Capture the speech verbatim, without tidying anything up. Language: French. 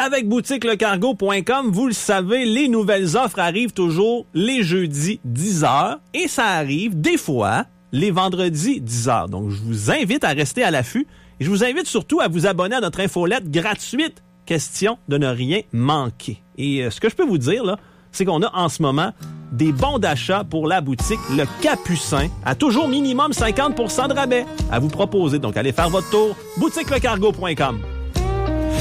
Avec boutique le cargo point com, vous le savez, les nouvelles offres arrivent toujours les jeudis dix heures et ça arrive des fois les vendredis dix heures. Donc, je vous invite à rester à l'affût et je vous invite surtout à vous abonner à notre infolette gratuite, question de ne rien manquer. Et euh, ce que je peux vous dire, là, c'est qu'on a en ce moment des bons d'achat pour la boutique Le Capucin à toujours minimum cinquante pour cent de rabais à vous proposer. Donc, allez faire votre tour, boutique le cargo point com.